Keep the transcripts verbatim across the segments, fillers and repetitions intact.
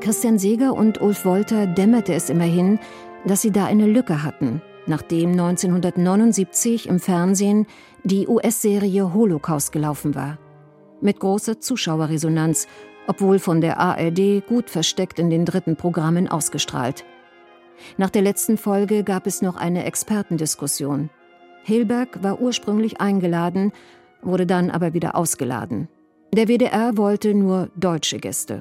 Christian Seeger und Ulf Wolter dämmerte es immerhin, dass sie da eine Lücke hatten, nachdem neunzehnhundertneunundsiebzig im Fernsehen die U S-Serie Holocaust gelaufen war. Mit großer Zuschauerresonanz, obwohl von der A R D gut versteckt in den dritten Programmen ausgestrahlt. Nach der letzten Folge gab es noch eine Expertendiskussion. Hilberg war ursprünglich eingeladen, wurde dann aber wieder ausgeladen. Der W D R wollte nur deutsche Gäste.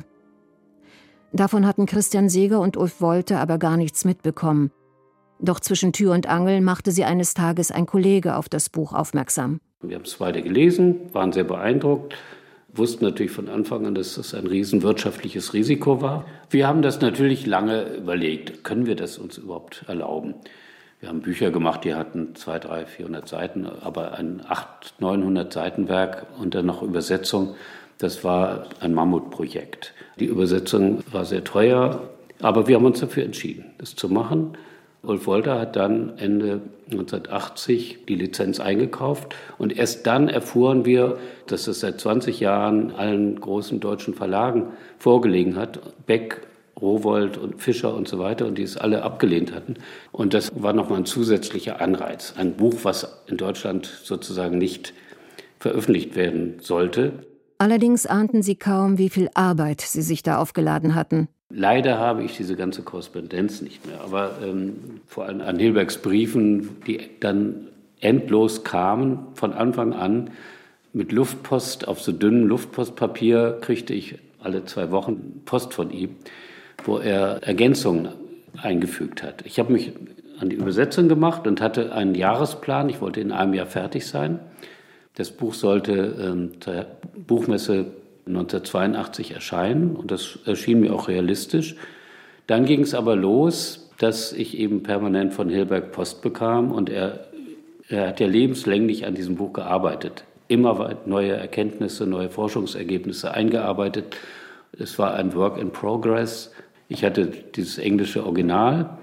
Davon hatten Christian Seeger und Ulf Wolter aber gar nichts mitbekommen. Doch zwischen Tür und Angel machte sie eines Tages ein Kollege auf das Buch aufmerksam. Wir haben es beide gelesen, waren sehr beeindruckt, wussten natürlich von Anfang an, dass das ein riesen wirtschaftliches Risiko war. Wir haben das natürlich lange überlegt, können wir das uns überhaupt erlauben? Wir haben Bücher gemacht, die hatten zweihundert, dreihundert, vierhundert Seiten, aber ein achthundert, neunhundert Seiten Werk und dann noch Übersetzung, das war ein Mammutprojekt. Die Übersetzung war sehr teuer, aber wir haben uns dafür entschieden, das zu machen. Ulf Wolter hat dann Ende neunzehnhundertachtzig die Lizenz eingekauft und erst dann erfuhren wir, dass es seit zwanzig Jahren allen großen deutschen Verlagen vorgelegen hat, Beck, Rowohlt und Fischer und so weiter, und die es alle abgelehnt hatten. Und das war nochmal ein zusätzlicher Anreiz, ein Buch, was in Deutschland sozusagen nicht veröffentlicht werden sollte. Allerdings ahnten sie kaum, wie viel Arbeit sie sich da aufgeladen hatten. Leider habe ich diese ganze Korrespondenz nicht mehr, aber ähm, vor allem an Hilbergs Briefen, die dann endlos kamen, von Anfang an mit Luftpost, auf so dünnem Luftpostpapier kriegte ich alle zwei Wochen Post von ihm, wo er Ergänzungen eingefügt hat. Ich habe mich an die Übersetzung gemacht und hatte einen Jahresplan, ich wollte in einem Jahr fertig sein. Das Buch sollte ähm, zur Buchmesse neunzehnhundertzweiundachtzig erscheinen und das erschien mir auch realistisch. Dann ging es aber los, dass ich eben permanent von Hilberg Post bekam und er, er hat ja lebenslänglich an diesem Buch gearbeitet. Immer neue Erkenntnisse, neue Forschungsergebnisse eingearbeitet. Es war ein Work in Progress. Ich hatte dieses englische Original,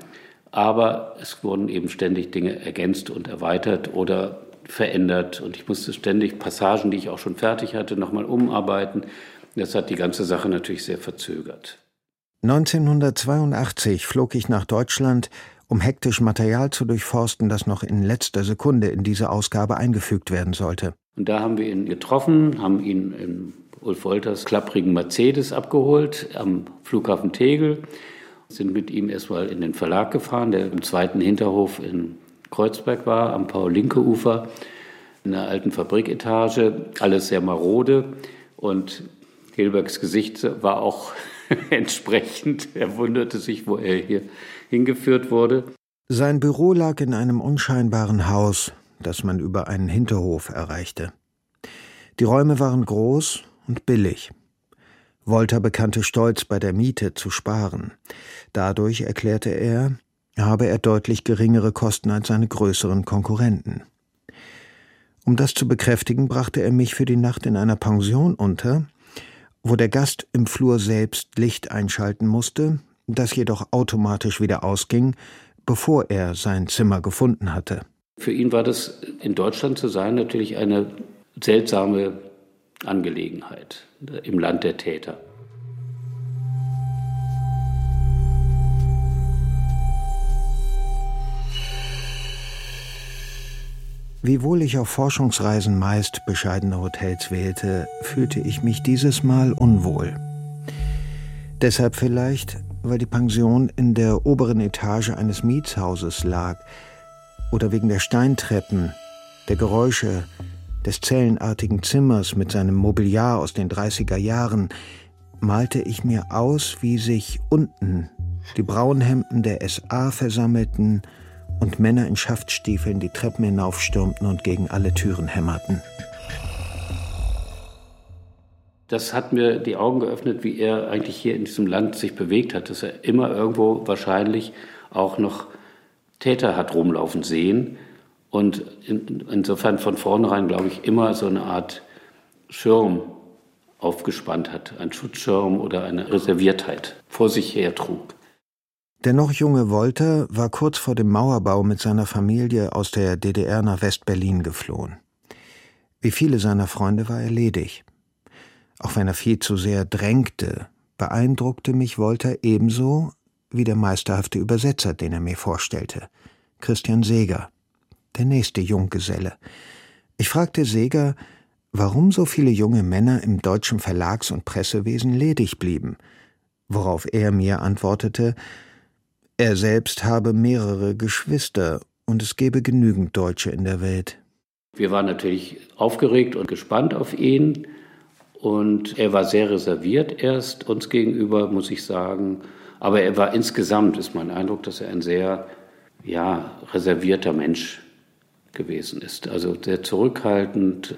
aber es wurden eben ständig Dinge ergänzt und erweitert oder verändert und ich musste ständig Passagen, die ich auch schon fertig hatte, nochmal umarbeiten. Das hat die ganze Sache natürlich sehr verzögert. neunzehnhundertzweiundachtzig flog ich nach Deutschland, um hektisch Material zu durchforsten, das noch in letzter Sekunde in diese Ausgabe eingefügt werden sollte. Und da haben wir ihn getroffen, haben ihn in Ulf Wolters klapprigen Mercedes abgeholt am Flughafen Tegel, sind mit ihm erstmal in den Verlag gefahren, der im zweiten Hinterhof in Kreuzberg war, am Paul-Lincke-Ufer, in einer alten Fabriketage, alles sehr marode. Und Hilbergs Gesicht war auch entsprechend. Er wunderte sich, wo er hier hingeführt wurde. Sein Büro lag in einem unscheinbaren Haus, das man über einen Hinterhof erreichte. Die Räume waren groß und billig. Wolter bekannte stolz, bei der Miete zu sparen. Dadurch, erklärte er, habe er deutlich geringere Kosten als seine größeren Konkurrenten. Um das zu bekräftigen, brachte er mich für die Nacht in einer Pension unter, wo der Gast im Flur selbst Licht einschalten musste, das jedoch automatisch wieder ausging, bevor er sein Zimmer gefunden hatte. Für ihn war das, in Deutschland zu sein, natürlich eine seltsame Angelegenheit im Land der Täter. Wiewohl ich auf Forschungsreisen meist bescheidene Hotels wählte, fühlte ich mich dieses Mal unwohl. Deshalb vielleicht, weil die Pension in der oberen Etage eines Mietshauses lag oder wegen der Steintreppen, der Geräusche, des zellenartigen Zimmers mit seinem Mobiliar aus den dreißiger Jahren, malte ich mir aus, wie sich unten die Braunhemden der S A versammelten und Männer in Schaftstiefeln die Treppen hinaufstürmten und gegen alle Türen hämmerten. Das hat mir die Augen geöffnet, wie er eigentlich hier in diesem Land sich bewegt hat, dass er immer irgendwo wahrscheinlich auch noch Täter hat rumlaufen sehen und in, insofern von vornherein, glaube ich, immer so eine Art Schirm aufgespannt hat, ein Schutzschirm oder eine Reserviertheit vor sich her trug. Der noch junge Wolter war kurz vor dem Mauerbau mit seiner Familie aus der D D R nach West-Berlin geflohen. Wie viele seiner Freunde war er ledig. Auch wenn er viel zu sehr drängte, beeindruckte mich Wolter ebenso wie der meisterhafte Übersetzer, den er mir vorstellte, Christian Seeger, der nächste Junggeselle. Ich fragte Seeger, warum so viele junge Männer im deutschen Verlags- und Pressewesen ledig blieben, worauf er mir antwortete, er selbst habe mehrere Geschwister und es gebe genügend Deutsche in der Welt. Wir waren natürlich aufgeregt und gespannt auf ihn und er war sehr reserviert erst uns gegenüber, muss ich sagen. Aber er war insgesamt, ist mein Eindruck, dass er ein sehr ja, reservierter Mensch gewesen ist. Also sehr zurückhaltend,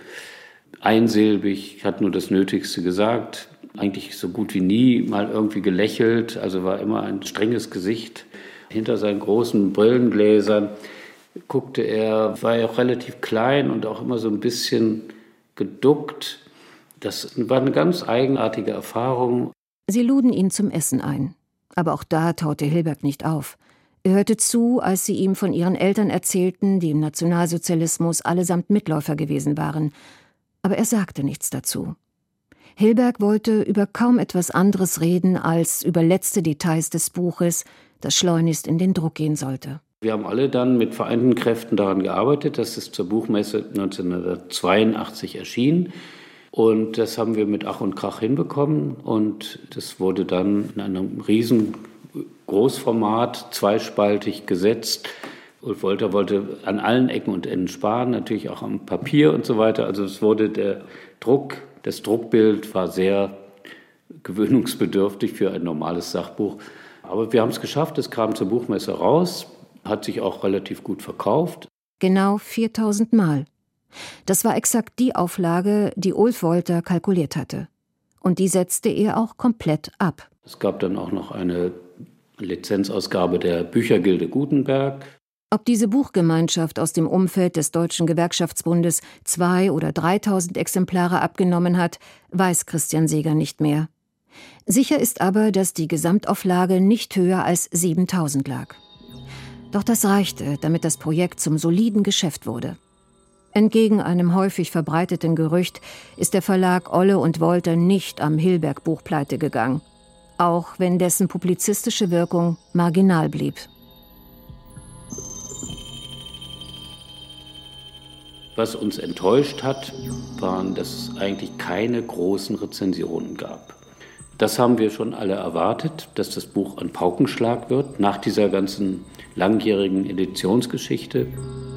einsilbig, hat nur das Nötigste gesagt, eigentlich so gut wie nie mal irgendwie gelächelt, also war immer ein strenges Gesicht. Hinter seinen großen Brillengläsern guckte er, war ja auch relativ klein und auch immer so ein bisschen geduckt. Das war eine ganz eigenartige Erfahrung. Sie luden ihn zum Essen ein. Aber auch da taute Hilberg nicht auf. Er hörte zu, als sie ihm von ihren Eltern erzählten, die im Nationalsozialismus allesamt Mitläufer gewesen waren. Aber er sagte nichts dazu. Hilberg wollte über kaum etwas anderes reden als über letzte Details des Buches, das schleunigst in den Druck gehen sollte. Wir haben alle dann mit vereinten Kräften daran gearbeitet, dass es zur Buchmesse neunzehnhundertzweiundachtzig erschien. Und das haben wir mit Ach und Krach hinbekommen. Und das wurde dann in einem riesen Großformat, zweispaltig gesetzt. Ulf Wolter wollte an allen Ecken und Enden sparen, natürlich auch am Papier und so weiter. Also es wurde der Druck, das Druckbild war sehr gewöhnungsbedürftig für ein normales Sachbuch. Aber wir haben es geschafft, es kam zur Buchmesse raus, hat sich auch relativ gut verkauft. Genau viertausend Mal. Das war exakt die Auflage, die Ulf Wolter kalkuliert hatte. Und die setzte er auch komplett ab. Es gab dann auch noch eine Lizenzausgabe der Büchergilde Gutenberg. Ob diese Buchgemeinschaft aus dem Umfeld des Deutschen Gewerkschaftsbundes zwei- oder dreitausend Exemplare abgenommen hat, weiß Christian Seeger nicht mehr. Sicher ist aber, dass die Gesamtauflage nicht höher als siebentausend lag. Doch das reichte, damit das Projekt zum soliden Geschäft wurde. Entgegen einem häufig verbreiteten Gerücht ist der Verlag Olle und Wolter nicht am Hilberg-Buch pleite gegangen, auch wenn dessen publizistische Wirkung marginal blieb. Was uns enttäuscht hat, waren, dass es eigentlich keine großen Rezensionen gab. Das haben wir schon alle erwartet, dass das Buch ein Paukenschlag wird, nach dieser ganzen langjährigen Editionsgeschichte.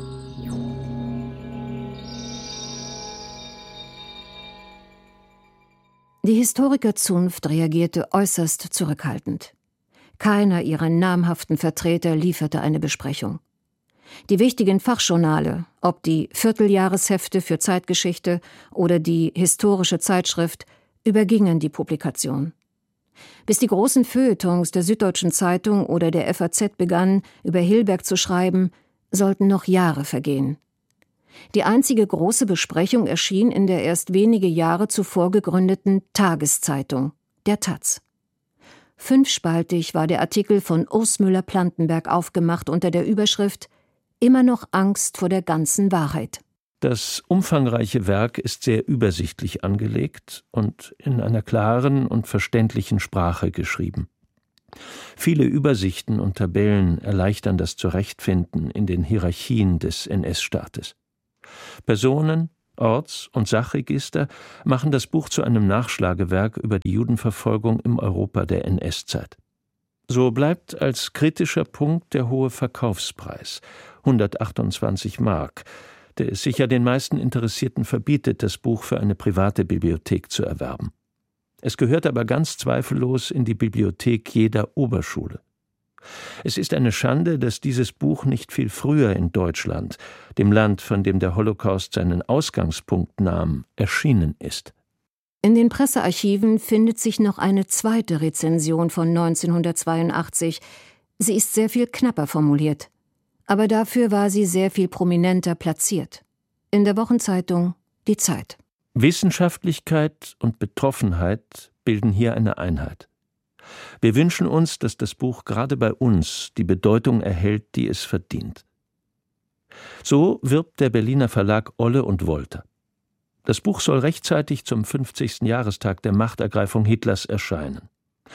Die Historikerzunft reagierte äußerst zurückhaltend. Keiner ihrer namhaften Vertreter lieferte eine Besprechung. Die wichtigen Fachjournale, ob die Vierteljahreshefte für Zeitgeschichte oder die Historische Zeitschrift, übergingen die Publikation. Bis die großen Feuilletons der Süddeutschen Zeitung oder der F A Z begannen, über Hilberg zu schreiben, sollten noch Jahre vergehen. Die einzige große Besprechung erschien in der erst wenige Jahre zuvor gegründeten Tageszeitung, der Taz. Fünfspaltig war der Artikel von Urs Müller-Plantenberg aufgemacht unter der Überschrift »Immer noch Angst vor der ganzen Wahrheit«. Das umfangreiche Werk ist sehr übersichtlich angelegt und in einer klaren und verständlichen Sprache geschrieben. Viele Übersichten und Tabellen erleichtern das Zurechtfinden in den Hierarchien des N S-Staates. Personen-, Orts- und Sachregister machen das Buch zu einem Nachschlagewerk über die Judenverfolgung im Europa der N S-Zeit. So bleibt als kritischer Punkt der hohe Verkaufspreis, hundertachtundzwanzig Mark, der es sicher den meisten Interessierten verbietet, das Buch für eine private Bibliothek zu erwerben. Es gehört aber ganz zweifellos in die Bibliothek jeder Oberschule. Es ist eine Schande, dass dieses Buch nicht viel früher in Deutschland, dem Land, von dem der Holocaust seinen Ausgangspunkt nahm, erschienen ist. In den Pressearchiven findet sich noch eine zweite Rezension von neunzehnhundertzweiundachtzig. Sie ist sehr viel knapper formuliert. Aber dafür war sie sehr viel prominenter platziert. In der Wochenzeitung Die Zeit. Wissenschaftlichkeit und Betroffenheit bilden hier eine Einheit. Wir wünschen uns, dass das Buch gerade bei uns die Bedeutung erhält, die es verdient. So wirbt der Berliner Verlag Olle und Wolter. Das Buch soll rechtzeitig zum fünfzigsten Jahrestag der Machtergreifung Hitlers erscheinen.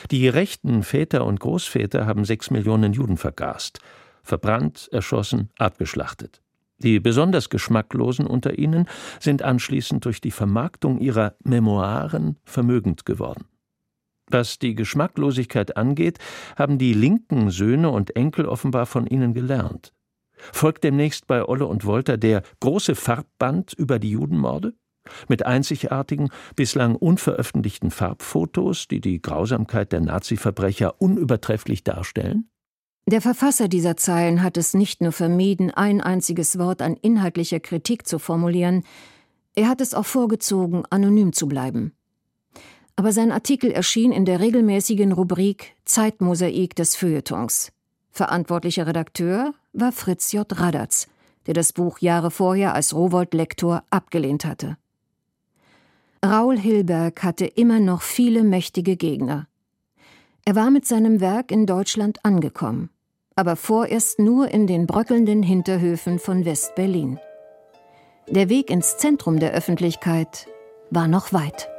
Die rechten Väter und Großväter haben sechs Millionen Juden vergast, verbrannt, erschossen, abgeschlachtet. Die besonders Geschmacklosen unter ihnen sind anschließend durch die Vermarktung ihrer Memoiren vermögend geworden. Was die Geschmacklosigkeit angeht, haben die linken Söhne und Enkel offenbar von ihnen gelernt. Folgt demnächst bei Olle und Wolter der große Farbband über die Judenmorde? Mit einzigartigen, bislang unveröffentlichten Farbfotos, die die Grausamkeit der Nazi-Verbrecher unübertrefflich darstellen? Der Verfasser dieser Zeilen hat es nicht nur vermieden, ein einziges Wort an inhaltlicher Kritik zu formulieren, er hat es auch vorgezogen, anonym zu bleiben. Aber sein Artikel erschien in der regelmäßigen Rubrik Zeitmosaik des Feuilletons. Verantwortlicher Redakteur war Fritz J. Radatz, der das Buch Jahre vorher als Rowohlt-Lektor abgelehnt hatte. Raoul Hilberg hatte immer noch viele mächtige Gegner. Er war mit seinem Werk in Deutschland angekommen, aber vorerst nur in den bröckelnden Hinterhöfen von West-Berlin. Der Weg ins Zentrum der Öffentlichkeit war noch weit.